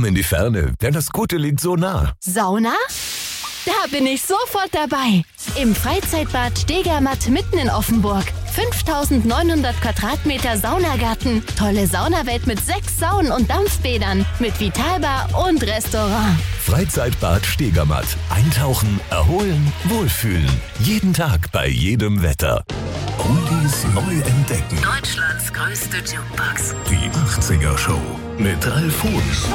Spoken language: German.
Traum in die Ferne, denn das Gute liegt so nah. Sauna? Da bin ich sofort dabei. Im Freizeitbad Stegermatt mitten in Offenburg. 5.900 Quadratmeter Saunagarten. Tolle Saunawelt mit 6 Saunen und Dampfbädern. Mit Vitalbar und Restaurant. Freizeitbad Stegermatt. Eintauchen, erholen, wohlfühlen. Jeden Tag bei jedem Wetter. Oldies neu entdecken. Deutschlands größte Jukebox. Die 80er Show mit Ralf Huhn.